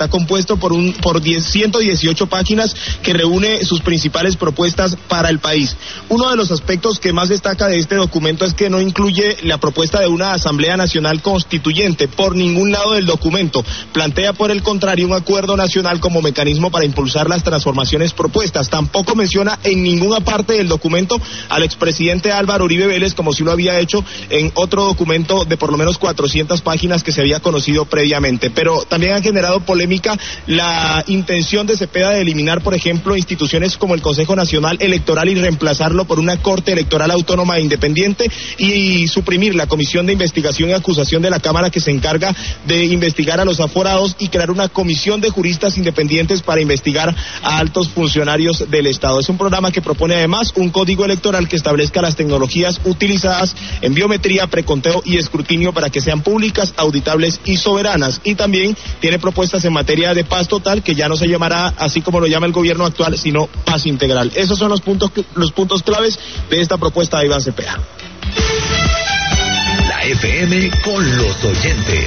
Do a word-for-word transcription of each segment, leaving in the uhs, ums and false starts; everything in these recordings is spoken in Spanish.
Está compuesto por un por ciento dieciocho páginas que reúne sus principales propuestas para el país. Uno de los aspectos que más destaca de este documento es que no incluye la propuesta de una Asamblea Nacional Constituyente por ningún lado del documento. Plantea, por el contrario, un acuerdo nacional como mecanismo para impulsar las transformaciones propuestas. Tampoco menciona en ninguna parte del documento al expresidente Álvaro Uribe Vélez, como si lo había hecho en otro documento de por lo menos cuatrocientas páginas que se había conocido previamente. Pero también ha generado polémica la intención de Cepeda de eliminar, por ejemplo, instituciones como el Consejo Nacional Electoral y reemplazarlo por una Corte Electoral Autónoma e Independiente, y suprimir la Comisión de Investigación y Acusación de la Cámara que se encarga de investigar a los aforados, y crear una comisión de juristas independientes para investigar a altos funcionarios del Estado. Es un programa que propone además un código electoral que establezca las tecnologías utilizadas en biometría, preconteo y escrutinio para que sean públicas, auditables y soberanas. Y también tiene propuestas en materia de paz total, que ya no se llamará así como lo llama el gobierno actual, sino paz integral. Esos son los puntos los puntos claves de esta propuesta de Iván Cepeda. La F M con los oyentes.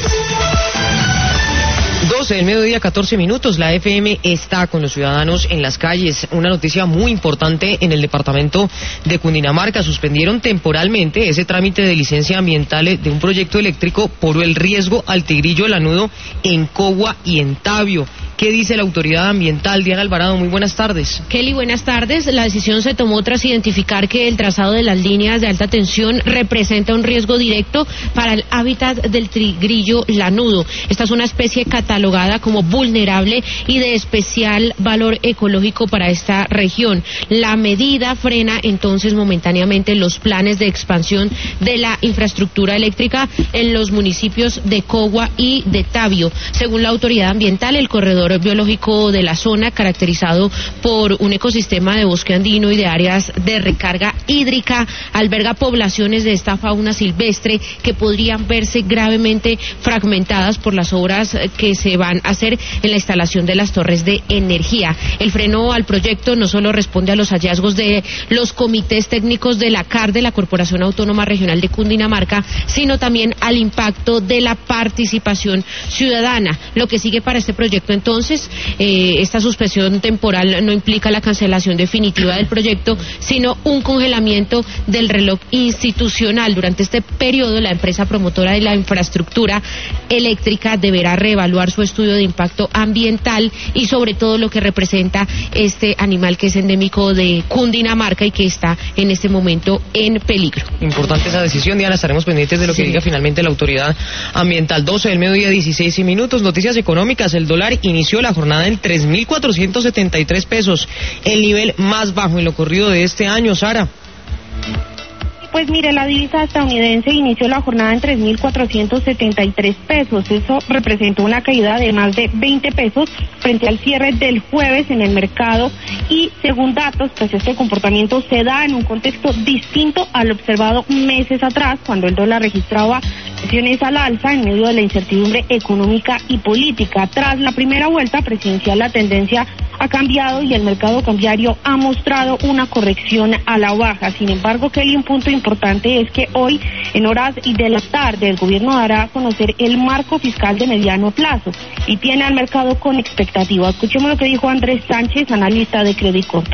doce del mediodía, catorce minutos. La F M está con los ciudadanos en las calles. Una noticia muy importante en el departamento de Cundinamarca. Suspendieron temporalmente ese trámite de licencia ambiental de un proyecto eléctrico por el riesgo al tigrillo lanudo en Cogua y en Tabio. ¿Qué dice la autoridad ambiental? Diana Alvarado, muy buenas tardes. Kelly, buenas tardes. La decisión se tomó tras identificar que el trazado de las líneas de alta tensión representa un riesgo directo para el hábitat del tigrillo lanudo. Esta es una especie catalogada como vulnerable y de especial valor ecológico para esta región. La medida frena entonces momentáneamente los planes de expansión de la infraestructura eléctrica en los municipios de Cogua y de Tabio. Según la autoridad ambiental, el corredor biológico de la zona, caracterizado por un ecosistema de bosque andino y de áreas de recarga hídrica, alberga poblaciones de esta fauna silvestre que podrían verse gravemente fragmentadas por las obras que se van a hacer en la instalación de las torres de energía. El freno al proyecto no solo responde a los hallazgos de los comités técnicos de la C A R, de la Corporación Autónoma Regional de Cundinamarca, sino también al impacto de la participación ciudadana. Lo que sigue para este proyecto entonces Entonces, eh, esta suspensión temporal no implica la cancelación definitiva del proyecto, sino un congelamiento del reloj institucional. Durante este periodo, la empresa promotora de la infraestructura eléctrica deberá reevaluar su estudio de impacto ambiental y sobre todo lo que representa este animal que es endémico de Cundinamarca y que está en este momento en peligro. Importante esa decisión, Diana. Estaremos pendientes de lo que sí. diga finalmente la autoridad ambiental. doce del mediodía, dieciséis minutos. Noticias económicas. El dólar inició la jornada en tres mil cuatrocientos setenta y tres pesos, el nivel más bajo en lo corrido de este año. Sara. Pues mire, la divisa estadounidense inició la jornada en tres mil cuatrocientos setenta y tres pesos. Eso representó una caída de más de veinte pesos frente al cierre del jueves en el mercado. Y según datos, pues este comportamiento se da en un contexto distinto al observado meses atrás, cuando el dólar registraba presiones al alza en medio de la incertidumbre económica y política. Tras la primera vuelta presidencial, la tendencia ha cambiado y el mercado cambiario ha mostrado una corrección a la baja. Sin embargo, Kelly, un punto importante es que hoy, en horas de la tarde, el gobierno dará a conocer el marco fiscal de mediano plazo y tiene al mercado con expectativa. Escuchemos lo que dijo Andrés Sánchez, analista de Credit Corp.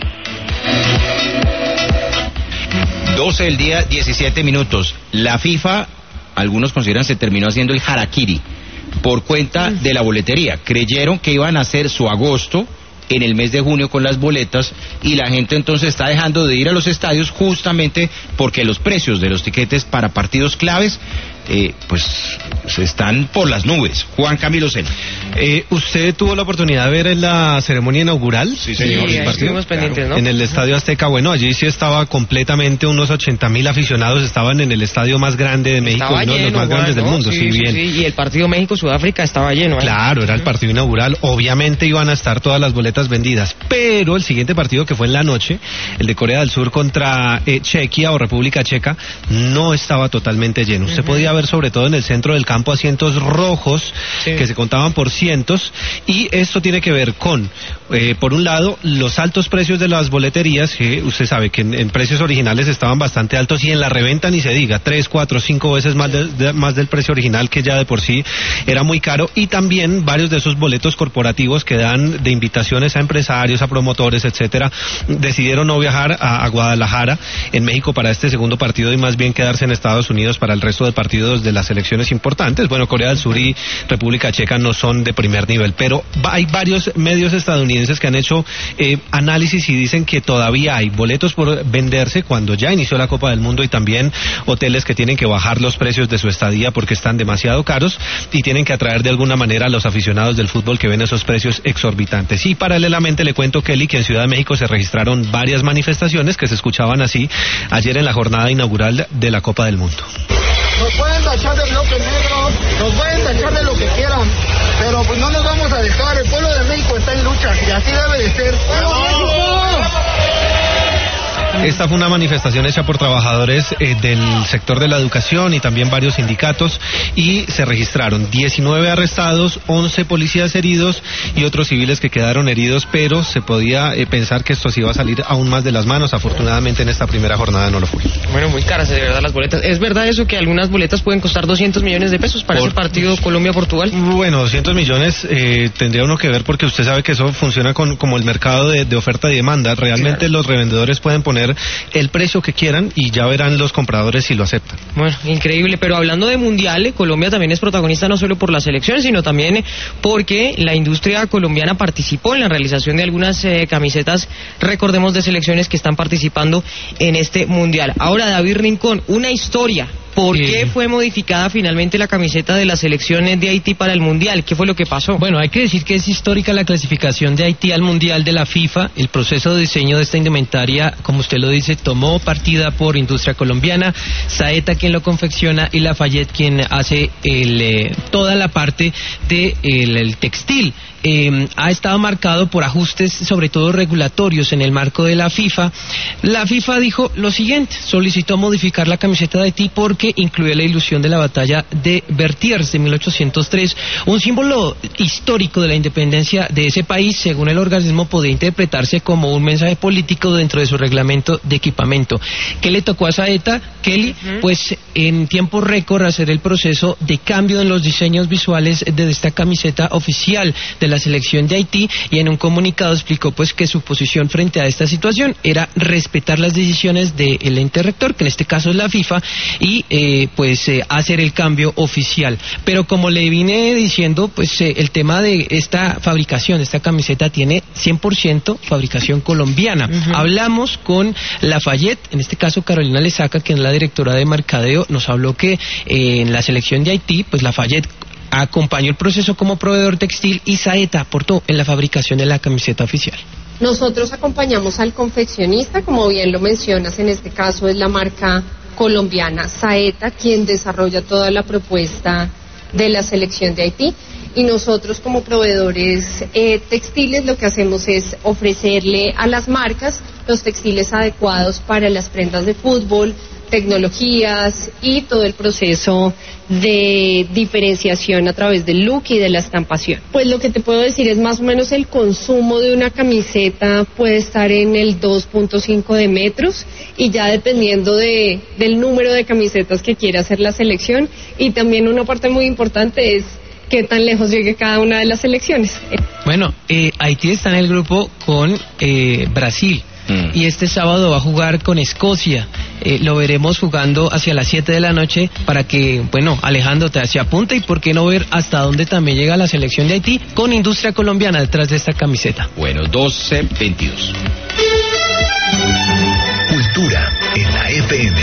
doce del día, diecisiete minutos. La FIFA, algunos consideran, se terminó haciendo el harakiri por cuenta de la boletería. Creyeron que iban a hacer su agosto en el mes de junio con las boletas y la gente entonces está dejando de ir a los estadios justamente porque los precios de los tiquetes para partidos claves eh, pues están por las nubes. Juan Camilo Sena. Eh, ¿Usted tuvo la oportunidad de ver la ceremonia inaugural? Sí, señor. Sí, estuvimos pendientes, ¿no? En el Estadio Azteca. Bueno, allí sí estaba completamente, unos ochenta mil aficionados estaban en el estadio más grande de México, estaba uno de lleno, los más Juan, grandes ¿no? del mundo. Sí, sí, sí, bien. sí. Y el partido México-Sudáfrica estaba lleno, ¿eh? Claro, era el partido inaugural. Obviamente iban a estar todas las boletas vendidas, pero el siguiente partido, que fue en la noche, el de Corea del Sur contra eh, Chequia o República Checa, no estaba totalmente lleno. Usted uh-huh. podía ver sobre todo en el centro del campo asientos rojos, sí, que se contaban por cientos, y esto tiene que ver con, eh, por un lado, los altos precios de las boleterías, que usted sabe que en, en precios originales estaban bastante altos, y en la reventa ni se diga, tres, cuatro, cinco veces más, de, de, más del precio original, que ya de por sí era muy caro, y también varios de esos boletos corporativos que dan de invitaciones a empresarios, a promotores, etcétera, decidieron no viajar a, a Guadalajara, en México, para este segundo partido, y más bien quedarse en Estados Unidos para el resto de partidos de las selecciones importantes. Bueno, Corea del Sur y República Checa no son de primer nivel, pero hay varios medios estadounidenses que han hecho eh, análisis y dicen que todavía hay boletos por venderse cuando ya inició la Copa del Mundo, y también hoteles que tienen que bajar los precios de su estadía porque están demasiado caros y tienen que atraer de alguna manera a los aficionados del fútbol que ven esos precios exorbitantes. Y paralelamente le cuento, Kelly, que en Ciudad de México se registraron varias manifestaciones que se escuchaban así ayer en la jornada inaugural de la Copa del Mundo. Nos pueden tachar de bloque negro, nos pueden tachar de lo que quieran, pero pues no nos vamos a dejar. El pueblo de México está en lucha y así debe de ser. ¡Vamos, México! Esta fue una manifestación hecha por trabajadores eh, del sector de la educación y también varios sindicatos, y se registraron diecinueve arrestados, once policías heridos y otros civiles que quedaron heridos, pero se podía eh, pensar que esto se iba a salir aún más de las manos. Afortunadamente en esta primera jornada no lo fue. Bueno, muy caras de verdad las boletas. ¿Es verdad eso que algunas boletas pueden costar doscientos millones de pesos para por... ese partido Colombia-Portugal? Bueno, doscientos millones eh, tendría uno que ver, porque usted sabe que eso funciona con como el mercado de, de oferta y demanda. Realmente claro, los revendedores pueden poner el precio que quieran y ya verán los compradores si lo aceptan. Bueno, increíble, pero hablando de mundial, Colombia también es protagonista no solo por las elecciones, sino también porque la industria colombiana participó en la realización de algunas eh, camisetas, recordemos, de selecciones que están participando en este mundial. Ahora, David Rincón, una historia. ¿Por eh, qué fue modificada finalmente la camiseta de las selecciones de Haití para el Mundial? ¿Qué fue lo que pasó? Bueno, hay que decir que es histórica la clasificación de Haití al Mundial de la FIFA. El proceso de diseño de esta indumentaria, como usted lo dice, tomó partida por industria colombiana, Saeta quien lo confecciona y Lafayette quien hace el, eh, toda la parte de el, el textil. Eh, ha estado marcado por ajustes, sobre todo regulatorios, en el marco de la FIFA. La FIFA dijo lo siguiente: solicitó modificar la camiseta de Haití porque incluye la ilusión de la batalla de Vertiers de mil ochocientos tres, un símbolo histórico de la independencia de ese país. Según el organismo, podía interpretarse como un mensaje político dentro de su reglamento de equipamiento. ¿Qué le tocó a Saeta, Kelly? Uh-huh. Pues en tiempo récord hacer el proceso de cambio en los diseños visuales de esta camiseta oficial de la la selección de Haití, y en un comunicado explicó pues que su posición frente a esta situación era respetar las decisiones del ente rector, que en este caso es la FIFA, y eh, pues eh, hacer el cambio oficial. Pero como le vine diciendo, pues eh, el tema de esta fabricación, esta camiseta tiene cien por ciento fabricación colombiana. Uh-huh. Hablamos con Lafayette, en este caso Carolina Lesaca, que es la directora de mercadeo, nos habló que eh, en la selección de Haití, pues Lafayette acompañó el proceso como proveedor textil y Saeta aportó en la fabricación de la camiseta oficial. Nosotros acompañamos al confeccionista, como bien lo mencionas, en este caso es la marca colombiana Saeta quien desarrolla toda la propuesta de la selección de Haití, y nosotros como proveedores eh, textiles lo que hacemos es ofrecerle a las marcas los textiles adecuados para las prendas de fútbol, tecnologías y todo el proceso de diferenciación a través del look y de la estampación. Pues lo que te puedo decir es más o menos el consumo de una camiseta puede estar en el dos punto cinco de metros, y ya dependiendo de, del número de camisetas que quiera hacer la selección, y también una parte muy importante es qué tan lejos llegue cada una de las selecciones. Bueno, eh, Haití está en el grupo con eh, Brasil. Mm. Y este sábado va a jugar con Escocia. Eh, lo veremos jugando hacia las siete de la noche para que, bueno, Alejandro, te se apunta, y por qué no ver hasta dónde también llega la selección de Haití con industria colombiana detrás de esta camiseta. Bueno, doce veintidós. Cultura en la F M.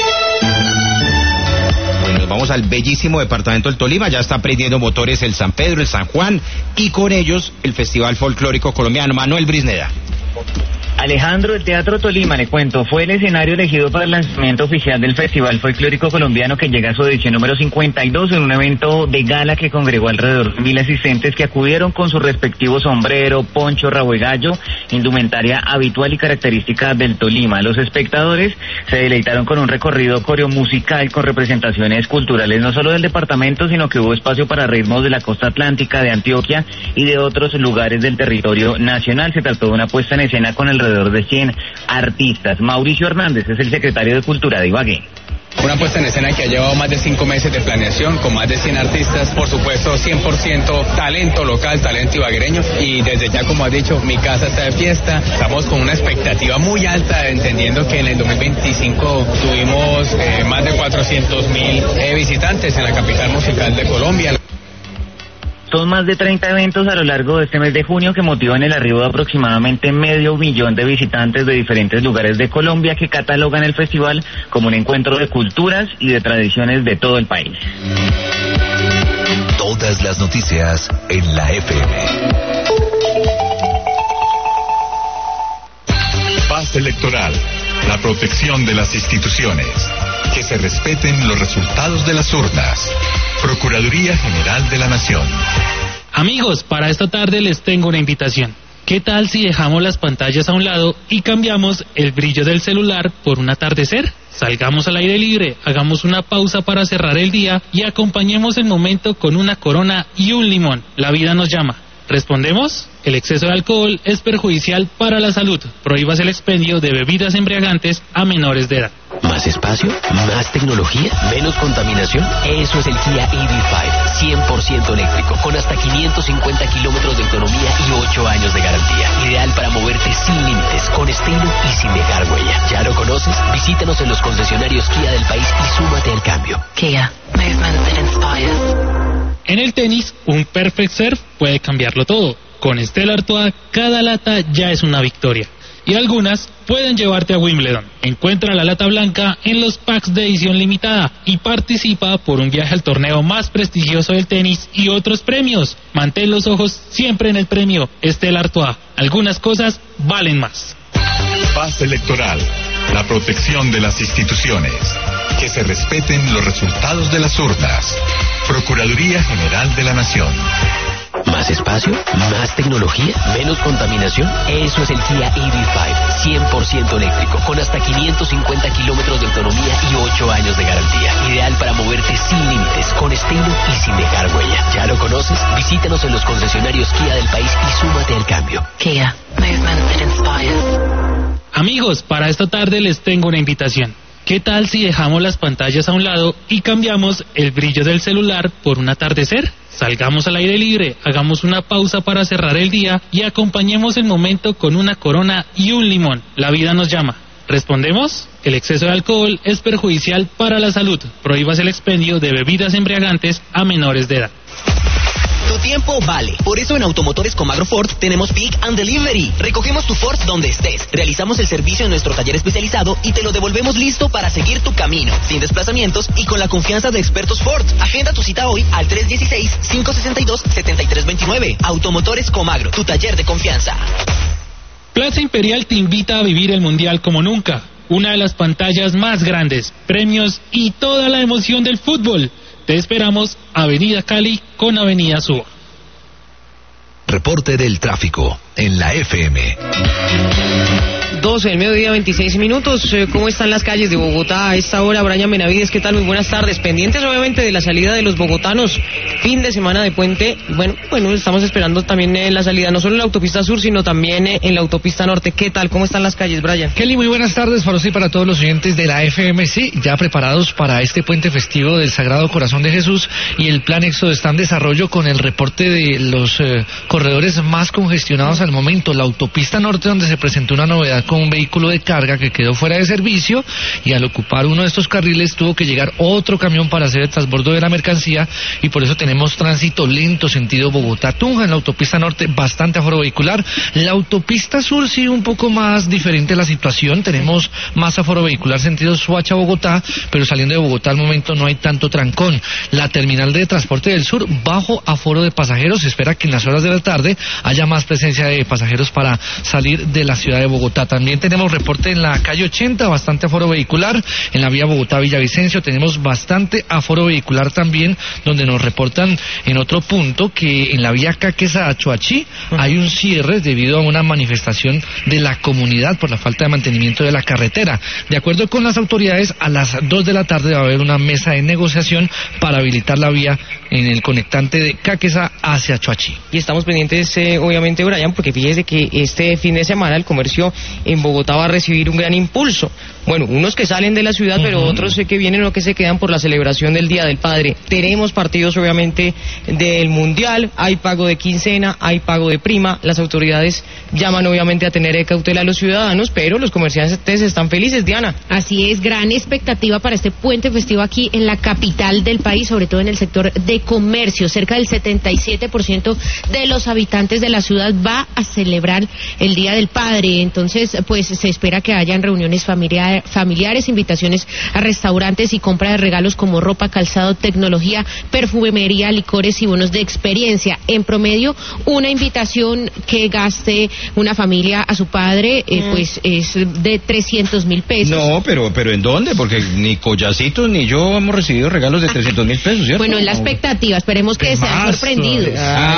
Bueno, nos vamos al bellísimo departamento del Tolima. Ya está prendiendo motores el San Pedro, el San Juan, y con ellos el Festival Folclórico Colombiano. Manuel Brisneda. Alejandro, el Teatro Tolima, le cuento, fue el escenario elegido para el lanzamiento oficial del Festival Folclórico Colombiano, que llega a su edición número cincuenta y dos, en un evento de gala que congregó alrededor de mil asistentes que acudieron con su respectivo sombrero, poncho, rabo de gallo, indumentaria habitual y característica del Tolima. Los espectadores se deleitaron con un recorrido coreomusical con representaciones culturales no solo del departamento, sino que hubo espacio para ritmos de la costa atlántica, de Antioquia y de otros lugares del territorio nacional. Se trató de una puesta en escena con alrededor de cien artistas. Mauricio Hernández es el secretario de Cultura de Ibagué. Una puesta en escena que ha llevado más de cinco meses de planeación, con más de cien artistas, por supuesto cien por ciento talento local, talento ibaguereño, y desde ya, como has dicho, mi casa está de fiesta. Estamos con una expectativa muy alta, entendiendo que en el dos mil veinticinco tuvimos eh, más de cuatrocientos mil eh, visitantes en la capital musical de Colombia. Son más de treinta eventos a lo largo de este mes de junio que motivan el arribo de aproximadamente medio millón de visitantes de diferentes lugares de Colombia, que catalogan el festival como un encuentro de culturas y de tradiciones de todo el país. Todas las noticias en la F M. Paz electoral, la protección de las instituciones, que se respeten los resultados de las urnas. Procuraduría General de la Nación. Amigos, para esta tarde les tengo una invitación. ¿Qué tal si dejamos las pantallas a un lado y cambiamos el brillo del celular por un atardecer? Salgamos al aire libre, hagamos una pausa para cerrar el día y acompañemos el momento con una corona y un limón. La vida nos llama. ¿Respondemos? El exceso de alcohol es perjudicial para la salud. Prohíbas el expendio de bebidas embriagantes a menores de edad. ¿Más espacio? ¿Más tecnología? ¿Menos contaminación? Eso es el Kia E V cinco, cien por ciento eléctrico, con hasta quinientos cincuenta kilómetros de autonomía y ocho años de garantía. Ideal para moverte sin límites, con estilo y sin dejar huella. ¿Ya lo conoces? Visítanos en los concesionarios Kia del país y súmate al cambio. Kia, movement that inspires. En el tenis, un perfect serve puede cambiarlo todo. Con Stella Artois, cada lata ya es una victoria. Y algunas pueden llevarte a Wimbledon. Encuentra la lata blanca en los packs de edición limitada y participa por un viaje al torneo más prestigioso del tenis y otros premios. Mantén los ojos siempre en el premio Stella Artois. Algunas cosas valen más. Paz electoral, la protección de las instituciones, que se respeten los resultados de las urnas. Procuraduría General de la Nación. ¿Más espacio? ¿Más tecnología? ¿Menos contaminación? Eso es el Kia E V cinco, cien por ciento eléctrico, con hasta quinientos cincuenta kilómetros de autonomía y ocho años de garantía. Ideal para moverte sin límites, con estilo y sin dejar huella. ¿Ya lo conoces? Visítanos en los concesionarios Kia del país y súmate al cambio. Kia, movement that inspires. Amigos, para esta tarde les tengo una invitación. ¿Qué tal si dejamos las pantallas a un lado y cambiamos el brillo del celular por un atardecer? Salgamos al aire libre, hagamos una pausa para cerrar el día y acompañemos el momento con una corona y un limón. La vida nos llama. ¿Respondemos? El exceso de alcohol es perjudicial para la salud. Prohíbas el expendio de bebidas embriagantes a menores de edad. Tu tiempo vale. Por eso en Automotores Comagro Ford tenemos Pick and Delivery. Recogemos tu Ford donde estés. Realizamos el servicio en nuestro taller especializado y te lo devolvemos listo para seguir tu camino, sin desplazamientos y con la confianza de expertos Ford. Agenda tu cita hoy al tres uno seis, cinco seis dos, siete tres dos nueve. Automotores Comagro, tu taller de confianza. Plaza Imperial te invita a vivir el Mundial como nunca. Una de las pantallas más grandes, premios y toda la emoción del fútbol. Te esperamos, Avenida Cali con Avenida Suba. Reporte del tráfico en la F M. doce del mediodía, veintiséis minutos. ¿Cómo están las calles de Bogotá a esta hora? Brian Benavides, ¿qué tal? Muy buenas tardes. Pendientes obviamente de la salida de los bogotanos. Fin de semana de puente. Bueno, bueno, estamos esperando también eh, la salida, no solo en la autopista sur, sino también eh, en la autopista norte. ¿Qué tal? ¿Cómo están las calles, Brian? Kelly, muy buenas tardes para usted y para todos los oyentes de la F M. Sí, ya preparados para este puente festivo del Sagrado Corazón de Jesús, y el plan Éxodo está en desarrollo con el reporte de los eh, corredores más congestionados al momento. La autopista norte, donde se presentó una novedad con un vehículo de carga que quedó fuera de servicio, y al ocupar uno de estos carriles tuvo que llegar otro camión para hacer el transbordo de la mercancía, y por eso tenemos tránsito lento sentido Bogotá-Tunja. En la autopista norte bastante aforo vehicular. La autopista sur sí un poco más diferente la situación, tenemos más aforo vehicular sentido Soacha-Bogotá, pero saliendo de Bogotá al momento no hay tanto trancón. La terminal de transporte del sur, bajo aforo de pasajeros. Se espera que en las horas de la tarde haya más presencia de pasajeros para salir de la ciudad de Bogotá. También tenemos reporte en la calle ochenta, bastante aforo vehicular. En la vía Bogotá-Villavicencio tenemos bastante aforo vehicular también, donde nos reportan en otro punto que en la vía Caquesa a Choachí hay un cierre debido a una manifestación de la comunidad por la falta de mantenimiento de la carretera. De acuerdo con las autoridades, a las dos de la tarde va a haber una mesa de negociación para habilitar la vía en el conectante de Caquesa hacia Choachí. Y estamos pendientes, eh, obviamente, Brian, porque fíjese que este fin de semana el comercio en Bogotá va a recibir un gran impulso. Bueno, unos que salen de la ciudad, uh-huh. pero otros eh, que vienen o que se quedan por la celebración del Día del Padre. Tenemos partidos, obviamente, del Mundial, hay pago de quincena, hay pago de prima. Las autoridades llaman, obviamente, a tener cautela a los ciudadanos, pero los comerciantes están felices, Diana. Así es, gran expectativa para este puente festivo aquí en la capital del país, sobre todo en el sector de comercio. Cerca del setenta y siete por ciento de los habitantes de la ciudad va a celebrar el Día del Padre. Entonces, pues se espera que hayan reuniones familiares familiares, invitaciones a restaurantes y compra de regalos como ropa, calzado, tecnología, perfumería, licores y bonos de experiencia. En promedio, una invitación que gaste una familia a su padre, eh, mm. pues es de trescientos mil pesos. No, pero pero ¿en dónde? Porque ni Collacitos ni yo hemos recibido regalos de trescientos mil pesos, ¿cierto? Bueno, en la expectativa, esperemos que sean sorprendidos.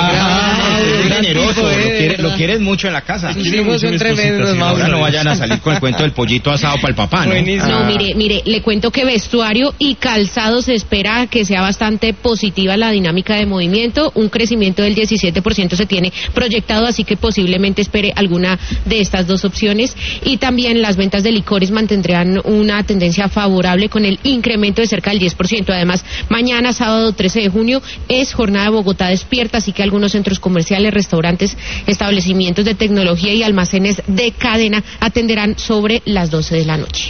Ah, es generoso, lo, quiere, lo quieres mucho en la casa. Son tremendos, ahora no vayan a salir con el cuento del pollito asado para el papá. ¿No? no, ah. mire, mire, le cuento que vestuario y calzado se espera que sea bastante positiva la dinámica de movimiento, un crecimiento del diecisiete por ciento se tiene proyectado, así que posiblemente espere alguna de estas dos opciones. Y también las ventas de licores mantendrán una tendencia favorable con el incremento de cerca del diez por ciento. Además, mañana, sábado trece de junio, es jornada de Bogotá despierta, así que algunos centros comerciales, restaurantes, establecimientos de tecnología y almacenes de cadena atenderán sobre las doce de la noche.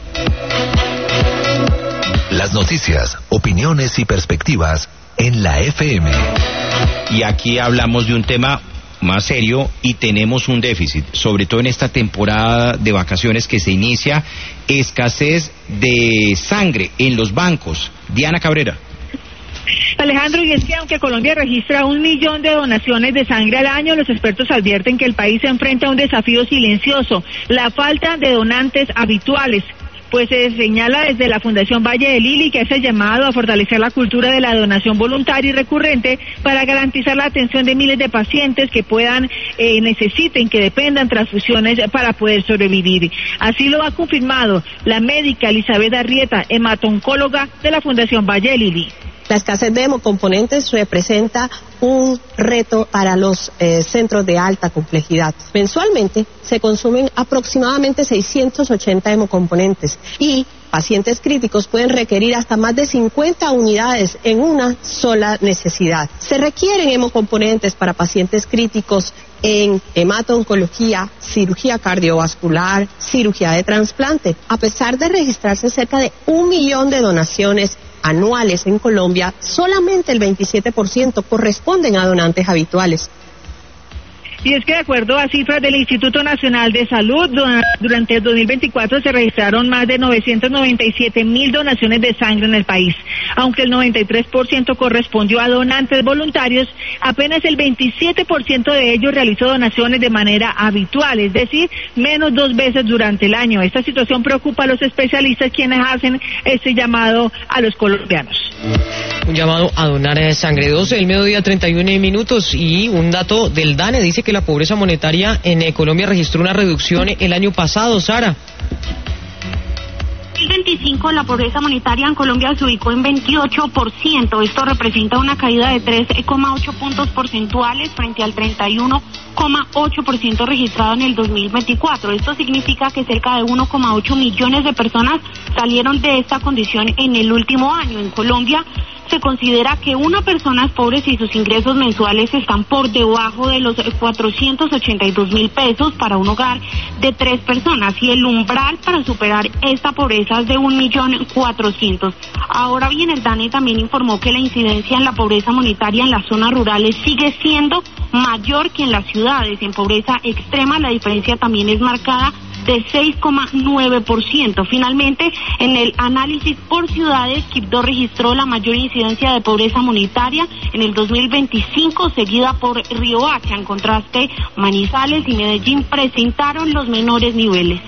Las noticias, opiniones y perspectivas en la F M. Y aquí hablamos de un tema más serio y tenemos un déficit, sobre todo en esta temporada de vacaciones que se inicia, escasez de sangre en los bancos. Diana Cabrera. Alejandro, y es que aunque Colombia registra un millón de donaciones de sangre al año, los expertos advierten que el país se enfrenta a un desafío silencioso, la falta de donantes habituales. Pues se señala desde la Fundación Valle de Lili que hace llamado a fortalecer la cultura de la donación voluntaria y recurrente para garantizar la atención de miles de pacientes que puedan, eh, necesiten, que dependan transfusiones para poder sobrevivir. Así lo ha confirmado la médica Elizabeth Arrieta, hematoncóloga de la Fundación Valle de Lili. La escasez de hemocomponentes representa un reto para los eh, centros de alta complejidad. Mensualmente se consumen aproximadamente seiscientos ochenta hemocomponentes y pacientes críticos pueden requerir hasta más de cincuenta unidades en una sola necesidad. Se requieren hemocomponentes para pacientes críticos en hemato-oncología, cirugía cardiovascular, cirugía de trasplante. A pesar de registrarse cerca de un millón de donaciones anuales en Colombia, solamente el veintisiete por ciento corresponden a donantes habituales. Y es que de acuerdo a cifras del Instituto Nacional de Salud, durante el dos mil veinticuatro se registraron más de novecientos noventa y siete mil donaciones de sangre en el país. Aunque el noventa y tres por ciento correspondió a donantes voluntarios, apenas el veintisiete por ciento de ellos realizó donaciones de manera habitual, es decir, menos dos veces durante el año. Esta situación preocupa a los especialistas, quienes hacen este llamado a los colombianos. Un llamado a donar sangre. doce del mediodía, treinta y uno minutos, y un dato del DANE dice que la pobreza monetaria en eh, Colombia registró una reducción el año pasado. Sara. En dos mil veinticinco la pobreza monetaria en Colombia se ubicó en veintiocho por ciento. Esto representa una caída de tres coma ocho puntos porcentuales frente al treinta y uno coma ocho por ciento registrado en el dos mil veinticuatro. Esto significa que cerca de uno coma ocho millones de personas salieron de esta condición en el último año. En Colombia se considera que una persona es pobre si sus ingresos mensuales están por debajo de los cuatrocientos ochenta y dos mil pesos para un hogar de tres personas, y el umbral para superar esta pobreza es de un millón cuatrocientos. Ahora bien, el DANE también informó que la incidencia en la pobreza monetaria en las zonas rurales sigue siendo mayor que en las ciudades. En pobreza extrema la diferencia también es marcada de seis coma nueve por ciento. Finalmente, en el análisis por ciudades, Quibdó registró la mayor incidencia de pobreza monetaria en el dos mil veinticinco, seguida por Riohacha. En contraste, Manizales y Medellín presentaron los menores niveles.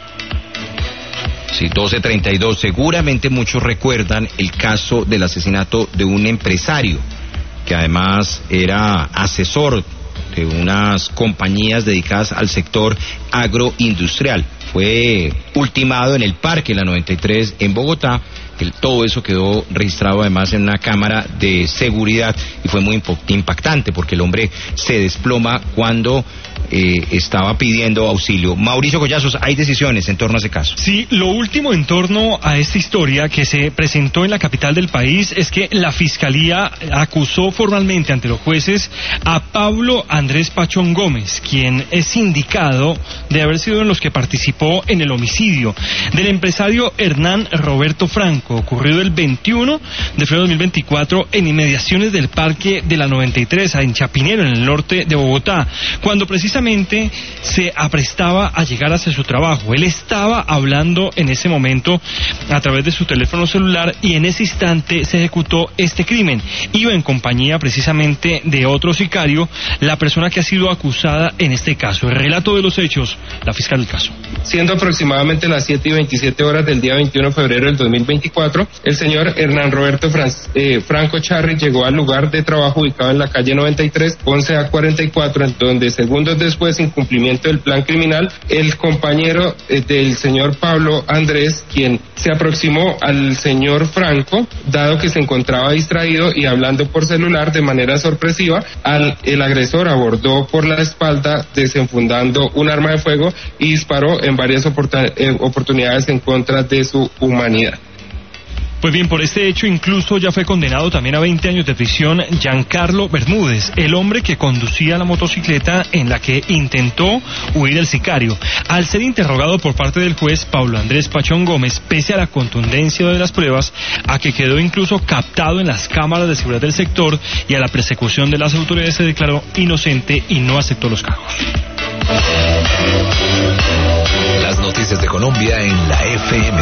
Sí, doce treinta y dos. Seguramente muchos recuerdan el caso del asesinato de un empresario que además era asesor de unas compañías dedicadas al sector agroindustrial. Fue ultimado en el Parque La noventa y tres en Bogotá. El, todo eso quedó registrado además en una cámara de seguridad y fue muy impactante porque el hombre se desploma cuando eh, estaba pidiendo auxilio. Mauricio Collazos, hay decisiones en torno a ese caso. Sí, lo último en torno a esta historia que se presentó en la capital del país es que la Fiscalía acusó formalmente ante los jueces a Pablo Andrés Pachón Gómez, quien es indicado de haber sido uno de los que participó en el homicidio del empresario Hernán Roberto Franco, ocurrido el veintiuno de febrero de dos mil veinticuatro en inmediaciones del Parque de la noventa y tres, en Chapinero, en el norte de Bogotá, cuando precisamente se aprestaba a llegar hacia su trabajo. Él estaba hablando en ese momento a través de su teléfono celular y en ese instante se ejecutó este crimen. Iba en compañía precisamente de otro sicario, la persona que ha sido acusada en este caso. El relato de los hechos, la fiscal del caso. Siendo aproximadamente las siete y veintisiete horas del día veintiuno de febrero del dos mil veinticuatro, el señor Hernán Roberto Fran eh, Franco Charri llegó al lugar de trabajo ubicado en la calle noventa y tres, once a cuarenta y cuatro, en donde segundos después, sin cumplimiento del plan criminal, el compañero eh, del señor Pablo Andrés, quien se aproximó al señor Franco, dado que se encontraba distraído y hablando por celular de manera sorpresiva, al el agresor abordó por la espalda desenfundando un arma de fuego y disparó en varias oportun- eh, oportunidades en contra de su humanidad. Pues bien, por este hecho incluso ya fue condenado también a veinte años de prisión Giancarlo Bermúdez, el hombre que conducía la motocicleta en la que intentó huir el sicario. Al ser interrogado por parte del juez Pablo Andrés Pachón Gómez, pese a la contundencia de las pruebas, a que quedó incluso captado en las cámaras de seguridad del sector y a la persecución de las autoridades, se declaró inocente y no aceptó los cargos. Las noticias de Colombia en la F M.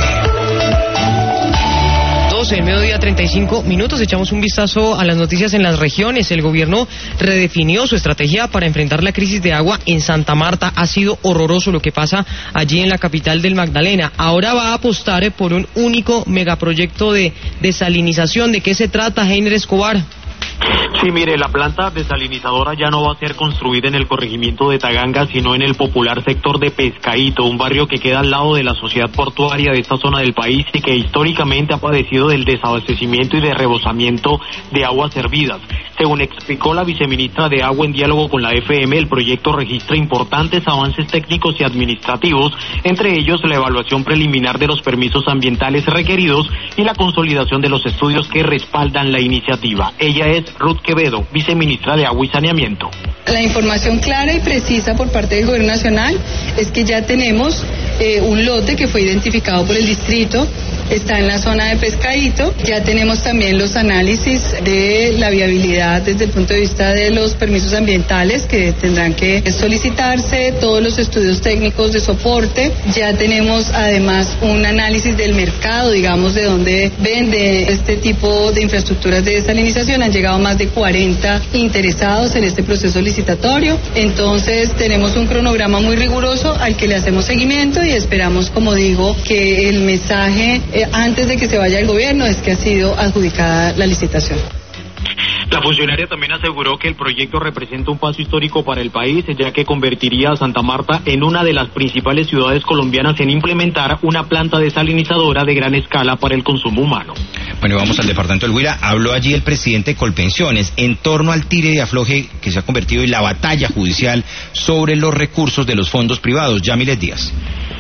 En mediodía treinta y cinco minutos, echamos un vistazo a las noticias en las regiones. El gobierno redefinió su estrategia para enfrentar la crisis de agua en Santa Marta. Ha sido horroroso lo que pasa allí en la capital del Magdalena. Ahora va a apostar por un único megaproyecto de desalinización. ¿De qué se trata, Heiner Escobar? Sí, mire, la planta desalinizadora ya no va a ser construida en el corregimiento de Taganga, sino en el popular sector de Pescadito, un barrio que queda al lado de la sociedad portuaria de esta zona del país y que históricamente ha padecido del desabastecimiento y de rebosamiento de aguas servidas. Según explicó la viceministra de Agua en diálogo con la F M, el proyecto registra importantes avances técnicos y administrativos, entre ellos la evaluación preliminar de los permisos ambientales requeridos y la consolidación de los estudios que respaldan la iniciativa. Ella es Ruth Quevedo, viceministra de Agua y Saneamiento. La información clara y precisa por parte del Gobierno Nacional es que ya tenemos eh, un lote que fue identificado por el distrito, está en la zona de Pescadito, ya tenemos también los análisis de la viabilidad desde el punto de vista de los permisos ambientales que tendrán que solicitarse, todos los estudios técnicos de soporte, ya tenemos además un análisis del mercado, digamos, de dónde vende este tipo de infraestructuras de desalinización. Han llegado más de cuarenta interesados en este proceso licitatorio, entonces tenemos un cronograma muy riguroso al que le hacemos seguimiento y esperamos, como digo, que el mensaje eh, antes de que se vaya el gobierno es que ha sido adjudicada la licitación. La funcionaria también aseguró que el proyecto representa un paso histórico para el país, ya que convertiría a Santa Marta en una de las principales ciudades colombianas en implementar una planta desalinizadora de gran escala para el consumo humano. Bueno, vamos al departamento del Huila. Habló allí el presidente de Colpensiones en torno al tire y afloje que se ha convertido en la batalla judicial sobre los recursos de los fondos privados. Yamilet Díaz.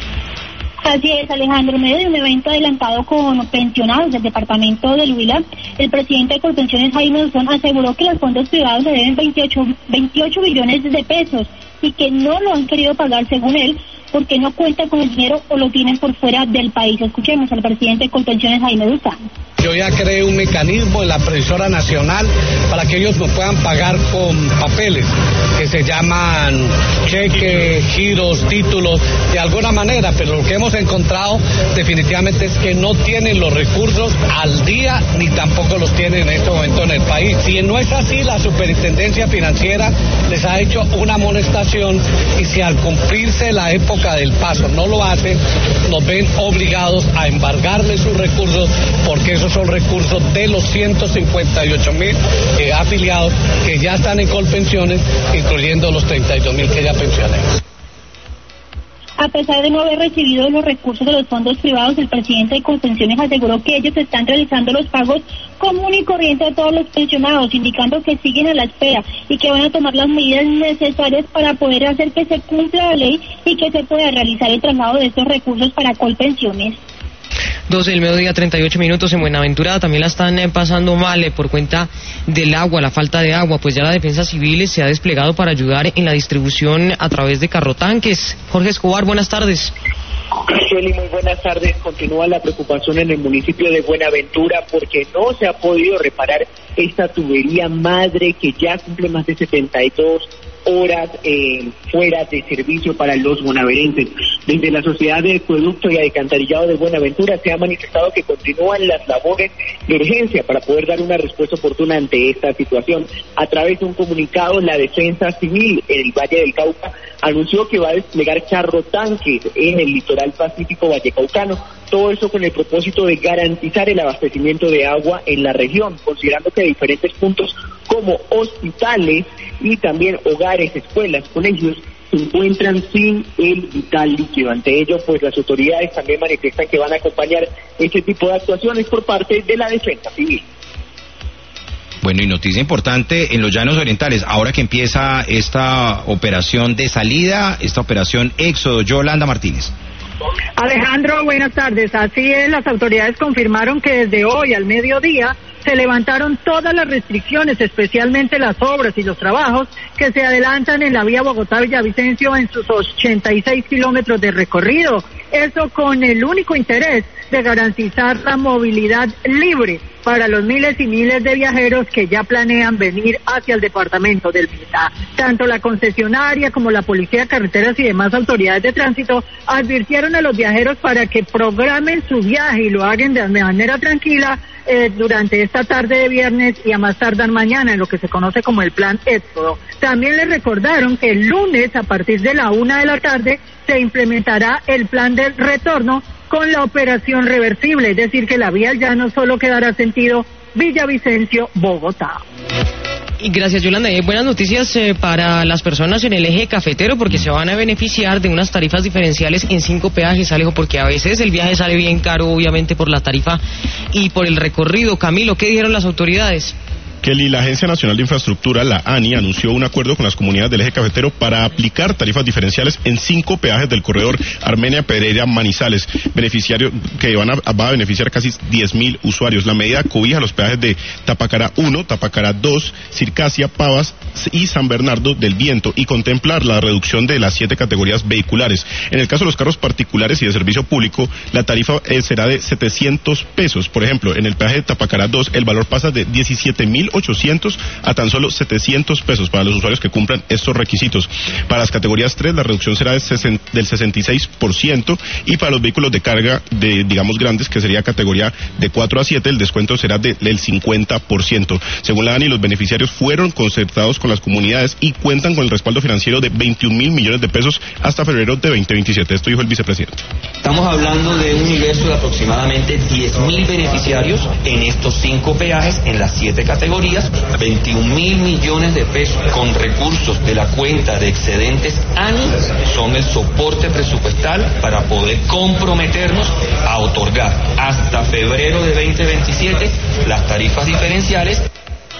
Así es, Alejandro. En medio de un evento adelantado con pensionados del departamento del Huila, el presidente de Colpensiones, Jaime Duzón, aseguró que los fondos privados le deben veintiocho, veintiocho billones de pesos y que no lo han querido pagar, según él, porque no cuentan con el dinero o lo tienen por fuera del país. Escuchemos al presidente de Colpensiones, Jaime Duzón. Yo ya creé un mecanismo en la previsora nacional para que ellos nos puedan pagar con papeles que se llaman cheques, giros, títulos, de alguna manera, pero lo que hemos encontrado definitivamente es que no tienen los recursos al día ni tampoco los tienen en este momento en el país. Si no es así, la Superintendencia Financiera les ha hecho una amonestación y si al cumplirse la época del paso no lo hacen, nos ven obligados a embargarles sus recursos, porque esos son recursos de los ciento cincuenta y ocho mil eh, afiliados que ya están en Colpensiones, incluyendo los treinta y dos mil que ya pensionan. A pesar de no haber recibido los recursos de los fondos privados, el presidente de Colpensiones aseguró que ellos están realizando los pagos común y corriente a todos los pensionados, indicando que siguen a la espera y que van a tomar las medidas necesarias para poder hacer que se cumpla la ley y que se pueda realizar el traslado de estos recursos para Colpensiones. doce del mediodía, treinta y ocho minutos en Buenaventura. También la están eh, pasando mal eh, por cuenta del agua, la falta de agua. Pues ya la Defensa Civil se ha desplegado para ayudar en la distribución a través de carrotanques. Jorge Escobar, buenas tardes. Kelly, muy buenas tardes. Continúa la preocupación en el municipio de Buenaventura porque no se ha podido reparar esta tubería madre que ya cumple más de setenta y dos horas eh, fuera de servicio para los bonaverenses. Desde la Sociedad de Acueducto y Alcantarillado de Buenaventura se ha manifestado que continúan las labores de urgencia para poder dar una respuesta oportuna ante esta situación. A través de un comunicado, la Defensa Civil en el Valle del Cauca anunció que va a desplegar carrotanques en el litoral pacífico vallecaucano. Todo eso con el propósito de garantizar el abastecimiento de agua en la región, considerando que diferentes puntos como hospitales y también hogares, escuelas, colegios se encuentran sin el vital líquido. Ante ello, pues las autoridades también manifiestan que van a acompañar este tipo de actuaciones por parte de la Defensa Civil. Bueno, y noticia importante en los Llanos Orientales, ahora que empieza esta operación de salida, esta operación Éxodo. Yolanda Martínez. Alejandro, buenas tardes. Así es, las autoridades confirmaron que desde hoy al mediodía se levantaron todas las restricciones, especialmente las obras y los trabajos que se adelantan en la vía Bogotá-Villavicencio en sus ochenta y seis kilómetros de recorrido. Eso con el único interés de garantizar la movilidad libre para los miles y miles de viajeros que ya planean venir hacia el departamento del Meta. Tanto la concesionaria como la Policía de Carreteras y demás autoridades de tránsito advirtieron a los viajeros para que programen su viaje y lo hagan de manera tranquila eh, durante esta tarde de viernes y a más tardar mañana en lo que se conoce como el plan Éxodo. También les recordaron que el lunes a partir de la una de la tarde se implementará el plan del retorno con la operación reversible, es decir, que la vía ya no solo quedará sentido Villavicencio-Bogotá. Y gracias, Yolanda. Hay buenas noticias eh, para las personas en el eje cafetero porque se van a beneficiar de unas tarifas diferenciales en cinco peajes, Alejo, porque a veces el viaje sale bien caro, obviamente, por la tarifa y por el recorrido. Camilo, ¿qué dijeron las autoridades? Kelly, la Agencia Nacional de Infraestructura, la ANI, anunció un acuerdo con las comunidades del eje cafetero para aplicar tarifas diferenciales en cinco peajes del corredor Armenia-Pereira-Manizales, beneficiario que van a, va a beneficiar casi diez mil usuarios. La medida cobija los peajes de Tapacará uno, Tapacará dos, Circasia, Pavas y San Bernardo del Viento y contemplar la reducción de las siete categorías vehiculares. En el caso de los carros particulares y de servicio público, la tarifa eh, será de setecientos pesos. Por ejemplo, en el peaje de Tapacará dos, el valor pasa de diecisiete mil ochocientos a tan solo setecientos pesos para los usuarios que cumplan estos requisitos. Para las categorías tres, la reducción será de sesenta, del sesenta y seis por ciento y para los vehículos de carga de, digamos, grandes, que sería categoría de cuatro a siete, el descuento será de, del cincuenta por ciento. Según la ANI, los beneficiarios fueron concertados con las comunidades y cuentan con el respaldo financiero de veintiún mil millones de pesos hasta febrero de veinte veintisiete. Esto dijo el vicepresidente. Estamos hablando de un universo de aproximadamente diez mil beneficiarios en estos cinco peajes en las siete categorías, veintiún mil millones de pesos con recursos de la cuenta de excedentes ANI son el soporte presupuestal para poder comprometernos a otorgar hasta febrero de veinte veintisiete las tarifas diferenciales.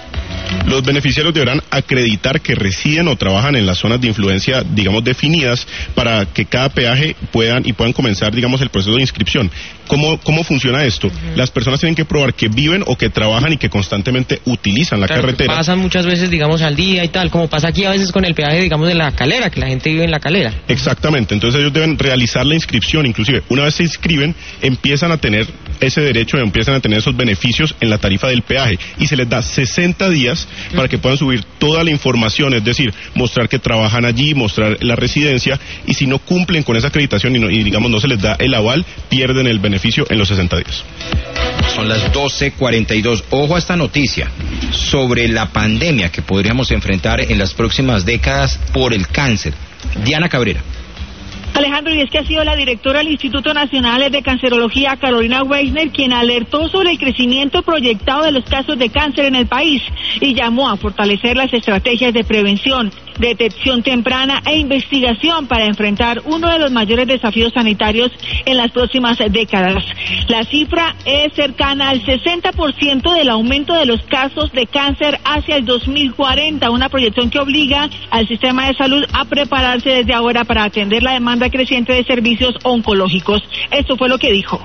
Los beneficiarios deberán acreditar que residen o trabajan en las zonas de influencia, digamos, definidas para que cada peaje puedan y puedan comenzar, digamos, el proceso de inscripción. ¿Cómo, cómo funciona esto? Uh-huh. Las personas tienen que probar que viven o que trabajan y que constantemente utilizan la claro, carretera. Pasan muchas veces, digamos, al día y tal, como pasa aquí a veces con el peaje, digamos, de la Calera, que la gente vive en la Calera. Exactamente, entonces ellos deben realizar la inscripción, inclusive una vez se inscriben, empiezan a tener ese derecho, empiezan a tener esos beneficios en la tarifa del peaje y se les da sesenta días para que puedan subir toda la información, es decir, mostrar que trabajan allí, mostrar la residencia, y si no cumplen con esa acreditación y, no, y digamos no se les da el aval, pierden el beneficio en los sesenta días. Son las doce cuarenta y dos. Ojo a esta noticia sobre la pandemia que podríamos enfrentar en las próximas décadas por el cáncer. Diana Cabrera. Alejandro, y es que ha sido la directora del Instituto Nacional de Cancerología, Carolina Weisner, quien alertó sobre el crecimiento proyectado de los casos de cáncer en el país y llamó a fortalecer las estrategias de prevención, detección temprana e investigación para enfrentar uno de los mayores desafíos sanitarios en las próximas décadas. La cifra es cercana al sesenta por ciento del aumento de los casos de cáncer hacia el dos mil cuarenta, una proyección que obliga al sistema de salud a prepararse desde ahora para atender la demanda creciente de servicios oncológicos. Esto fue lo que dijo.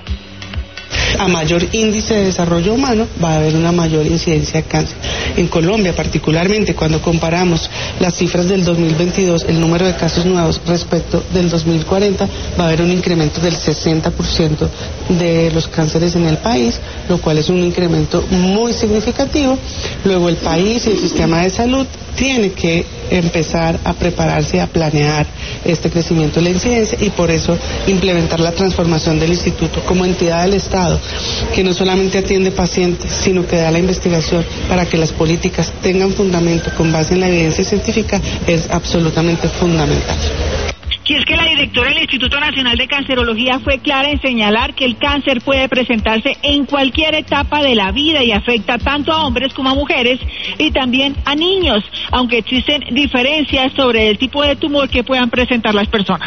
A mayor índice de desarrollo humano va a haber una mayor incidencia de cáncer. En Colombia, particularmente, cuando comparamos las cifras del dos mil veintidós, el número de casos nuevos respecto del dos mil cuarenta, va a haber un incremento del sesenta por ciento de los cánceres en el país, lo cual es un incremento muy significativo. Luego el país y el sistema de salud tiene que empezar a prepararse, a planear este crecimiento de la incidencia y por eso implementar la transformación del instituto como entidad del Estado, que no solamente atiende pacientes, sino que da la investigación para que las políticas tengan fundamento con base en la evidencia científica, es absolutamente fundamental. Y es que la directora del Instituto Nacional de Cancerología fue clara en señalar que el cáncer puede presentarse en cualquier etapa de la vida y afecta tanto a hombres como a mujeres y también a niños, aunque existen diferencias sobre el tipo de tumor que puedan presentar las personas.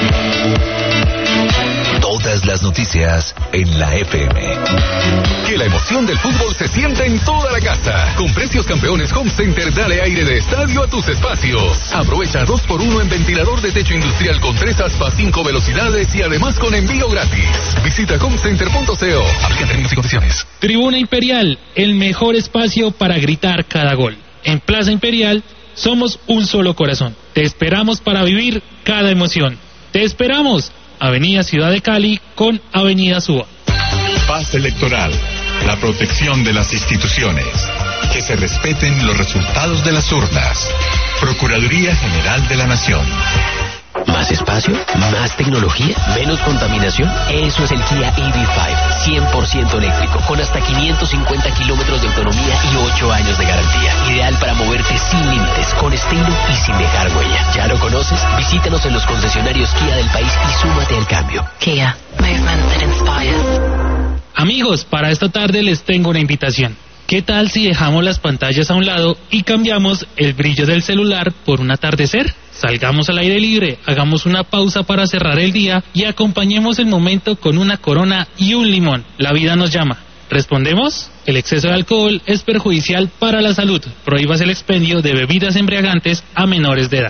Todas las noticias en la F M. Que la emoción del fútbol se sienta en toda la casa. Con precios campeones Home Center, dale aire de estadio a tus espacios. Aprovecha dos por uno en ventilador de techo industrial con tres aspas, cinco velocidades y además con envío gratis. Visita homecenter punto co. Aplican términos y condiciones. Tribuna Imperial, el mejor espacio para gritar cada gol. En Plaza Imperial somos un solo corazón. Te esperamos para vivir cada emoción. Te esperamos. Avenida Ciudad de Cali con Avenida Suba. Paz electoral, la protección de las instituciones, que se respeten los resultados de las urnas. Procuraduría General de la Nación. ¿Más espacio? ¿Más tecnología? ¿Menos contaminación? Eso es el Kia E V cinco, cien por ciento eléctrico, con hasta quinientos cincuenta kilómetros de autonomía y ocho años de garantía. Ideal para moverte sin límites, con estilo y sin dejar huella. ¿Ya lo conoces? Visítanos en los concesionarios Kia del país y súmate al cambio. Kia, movement that inspires. Amigos, para esta tarde les tengo una invitación. ¿Qué tal si dejamos las pantallas a un lado y cambiamos el brillo del celular por un atardecer? Salgamos al aire libre, hagamos una pausa para cerrar el día y acompañemos el momento con una corona y un limón. La vida nos llama. ¿Respondemos? El exceso de alcohol es perjudicial para la salud. Prohíbas el expendio de bebidas embriagantes a menores de edad.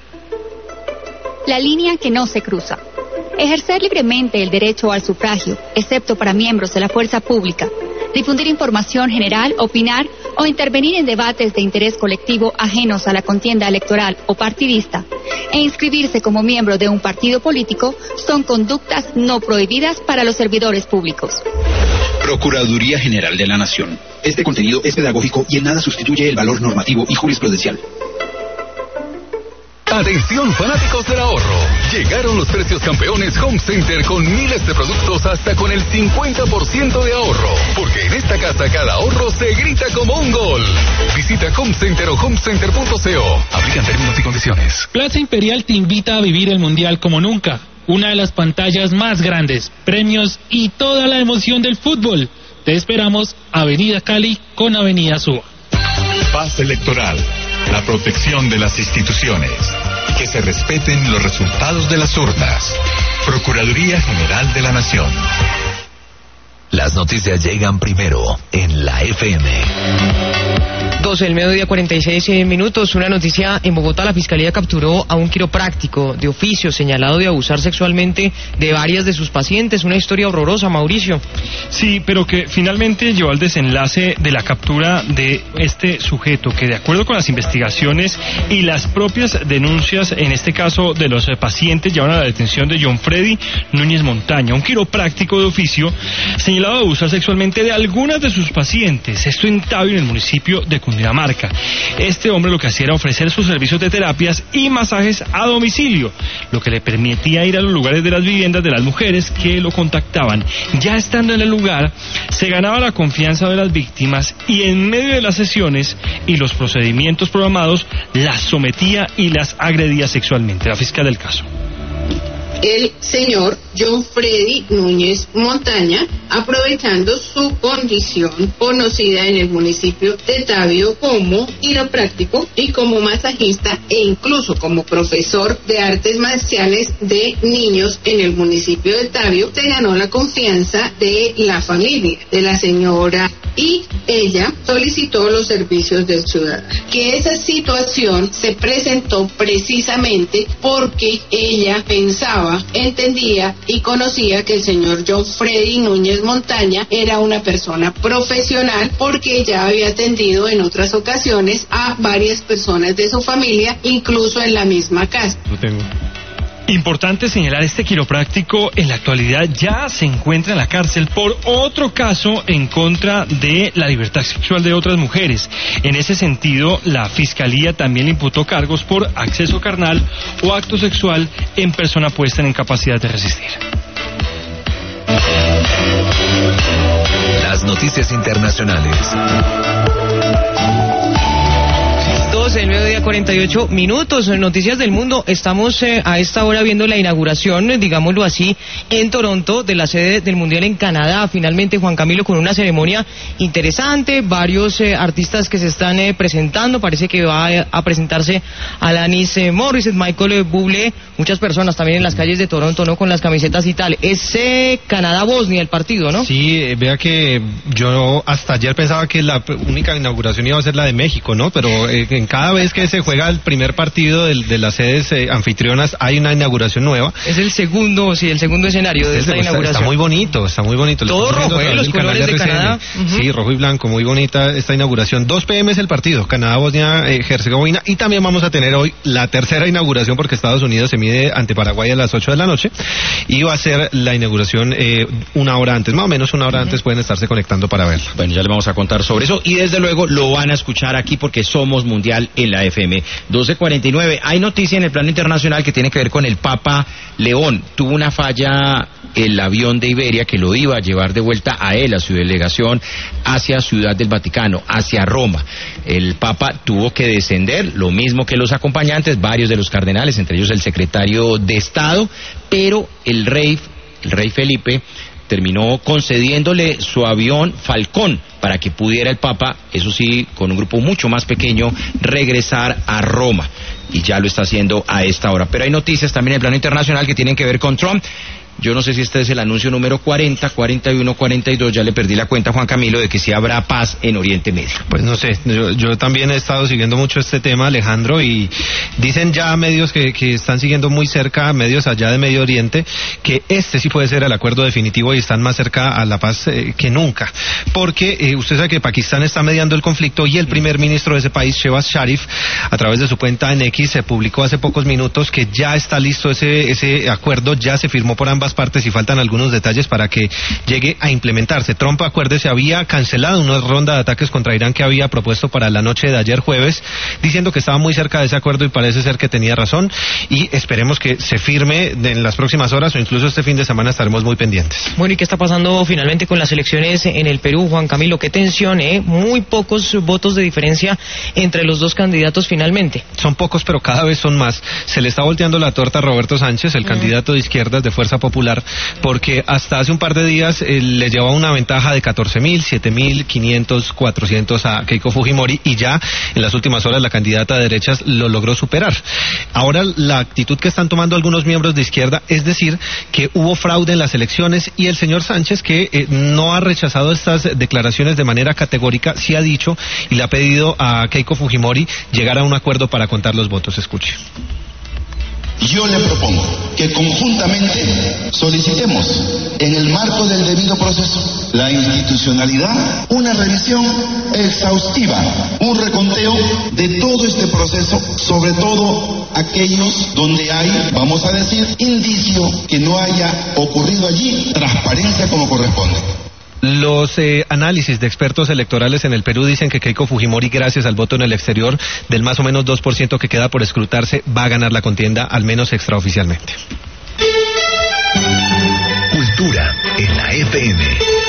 La línea que no se cruza. Ejercer libremente el derecho al sufragio, excepto para miembros de la fuerza pública. Difundir información general, opinar o intervenir en debates de interés colectivo ajenos a la contienda electoral o partidista e inscribirse como miembro de un partido político son conductas no prohibidas para los servidores públicos. Procuraduría General de la Nación. Este contenido es pedagógico y en nada sustituye el valor normativo y jurisprudencial. Atención fanáticos del ahorro, llegaron los precios campeones Home Center con miles de productos hasta con el cincuenta por ciento de ahorro, porque en esta casa cada ahorro se grita como un gol. Visita Home Center o homecenter punto co. Aplican términos y condiciones. Plaza Imperial te invita a vivir el Mundial como nunca, una de las pantallas más grandes, premios y toda la emoción del fútbol. Te esperamos Avenida Cali con Avenida Suba. Paz electoral, la protección de las instituciones, que se respeten los resultados de las urnas. Procuraduría General de la Nación. Las noticias llegan primero en la F M. doce del mediodía, cuarenta y seis minutos. Una noticia: en Bogotá la Fiscalía capturó a un quiropráctico de oficio señalado de abusar sexualmente de varias de sus pacientes. Una historia horrorosa, Mauricio. Sí, pero que finalmente llevó al desenlace de la captura de este sujeto, que de acuerdo con las investigaciones y las propias denuncias, en este caso de los pacientes, llevaron a la detención de John Freddy Núñez Montaña, un quiropráctico de oficio señalado de abusar sexualmente de algunas de sus pacientes. Esto en Tabio, en el municipio de Cundinamarca. Este hombre lo que hacía era ofrecer sus servicios de terapias y masajes a domicilio, lo que le permitía ir a los lugares de las viviendas de las mujeres que lo contactaban. Ya estando en el lugar, se ganaba la confianza de las víctimas y en medio de las sesiones y los procedimientos programados, las sometía y las agredía sexualmente. La fiscal del caso. El señor John Freddy Núñez Montaña, aprovechando su condición conocida en el municipio de Tabio como quiropráctico y como masajista e incluso como profesor de artes marciales de niños en el municipio de Tabio, se ganó la confianza de la familia de la señora y ella solicitó los servicios del ciudadano. Que esa situación se presentó precisamente porque ella pensaba, entendía y conocía que el señor John Freddy Núñez Montaña era una persona profesional, porque ya había atendido en otras ocasiones a varias personas de su familia, incluso en la misma casa. Lo tengo. Importante señalar, este quiropráctico en la actualidad ya se encuentra en la cárcel por otro caso en contra de la libertad sexual de otras mujeres. En ese sentido, la Fiscalía también le imputó cargos por acceso carnal o acto sexual en persona puesta en incapacidad de resistir. Las noticias internacionales. doce del mediodía, cuarenta y ocho minutos. En Noticias del Mundo estamos eh, a esta hora viendo la inauguración, eh, digámoslo así, en Toronto, de la sede del Mundial en Canadá. Finalmente, Juan Camilo, con una ceremonia interesante, varios eh, artistas que se están eh, presentando. Parece que va eh, a presentarse Alanis eh, Morissette, Michael eh, Bublé, muchas personas también en las calles de Toronto, ¿no?, con las camisetas y tal. Es eh, Canadá-Bosnia el partido, ¿no? Sí, eh, vea que yo hasta ayer pensaba que la única inauguración iba a ser la de México, ¿no? Pero eh, en cada vez que se juega el primer partido de, de las sedes eh, anfitrionas hay una inauguración nueva. Es el segundo, sí, el segundo escenario de esta está, inauguración. Está muy bonito, está muy bonito. Todo rojo, ¿eh? Los colores de, de Canadá. Uh-huh. Sí, rojo y blanco, muy bonita esta inauguración. dos pe eme es el partido, Canadá, Bosnia, eh, Herzegovina, y también vamos a tener hoy la tercera inauguración, porque Estados Unidos se mide ante Paraguay a las ocho de la noche, y va a ser la inauguración eh, una hora antes, más o menos una hora uh-huh. antes pueden estarse conectando para verla. Bueno, ya les vamos a contar sobre eso, y desde luego lo van a escuchar aquí porque somos mundial en la F M. doce cuarenta y nueve. Hay noticia en el plano internacional que tiene que ver con el Papa León. Tuvo una falla el avión de Iberia que lo iba a llevar de vuelta a él, a su delegación, hacia Ciudad del Vaticano, hacia Roma. El Papa tuvo que descender, lo mismo que los acompañantes, varios de los cardenales, entre ellos el secretario de Estado, pero el rey, el rey Felipe, terminó concediéndole su avión Falcón para que pudiera el Papa, eso sí, con un grupo mucho más pequeño, regresar a Roma. Y ya lo está haciendo a esta hora. Pero hay noticias también en el plano internacional que tienen que ver con Trump. Yo no sé si este es el anuncio número cuarenta, cuarenta y uno, cuarenta y dos, ya le perdí la cuenta, Juan Camilo, de que sí habrá paz en Oriente Medio. Pues no sé, yo, yo también he estado siguiendo mucho este tema, Alejandro, y dicen ya medios que, que están siguiendo muy cerca, medios allá de Medio Oriente, que este sí puede ser el acuerdo definitivo y están más cerca a la paz eh, que nunca. Porque eh, usted sabe que Pakistán está mediando el conflicto y el primer ministro de ese país, Shehbaz Sharif, a través de su cuenta en X, se publicó hace pocos minutos que ya está listo ese, ese acuerdo, ya se firmó por ambas partes y faltan algunos detalles para que llegue a implementarse. Trump, acuérdese, había cancelado una ronda de ataques contra Irán que había propuesto para la noche de ayer jueves, diciendo que estaba muy cerca de ese acuerdo y parece ser que tenía razón, y esperemos que se firme en las próximas horas o incluso este fin de semana, estaremos muy pendientes. Bueno, ¿y qué está pasando finalmente con las elecciones en el Perú, Juan Camilo? Qué tensión, ¿eh? Muy pocos votos de diferencia entre los dos candidatos finalmente. Son pocos, pero cada vez son más. Se le está volteando la torta a Roberto Sánchez, el mm. candidato de izquierdas de Fuerza Popular, Popular, porque hasta hace un par de días eh, le llevaba una ventaja de catorce mil, siete mil quinientos, cuatrocientos a Keiko Fujimori, y ya en las últimas horas la candidata de derechas lo logró superar. Ahora la actitud que están tomando algunos miembros de izquierda es decir que hubo fraude en las elecciones, y el señor Sánchez, que eh, no ha rechazado estas declaraciones de manera categórica, sí ha dicho y le ha pedido a Keiko Fujimori llegar a un acuerdo para contar los votos. Escuche. Yo le propongo que conjuntamente solicitemos, en el marco del debido proceso, la institucionalidad, una revisión exhaustiva, un reconteo de todo este proceso, sobre todo aquellos donde hay, vamos a decir, indicio que no haya ocurrido allí transparencia como corresponde. Los eh, análisis de expertos electorales en el Perú dicen que Keiko Fujimori, gracias al voto en el exterior del más o menos dos por ciento que queda por escrutarse, va a ganar la contienda, al menos extraoficialmente. Cultura en la F M.